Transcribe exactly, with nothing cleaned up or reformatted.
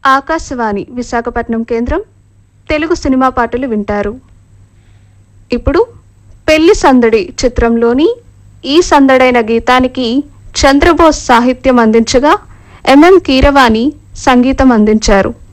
ఆకాశవాణి విశాఖపట్నం కేంద్రం తెలుగు సినిమా పాటలు వింటారు. ఇప్పుడు పెళ్లి సందడి చిత్రంలోని ఈ సందడైన గీతానికి చంద్రబోస్ సాహిత్యం అందించగా ఎంఎం కీరవాణి సంగీతం అందించారు.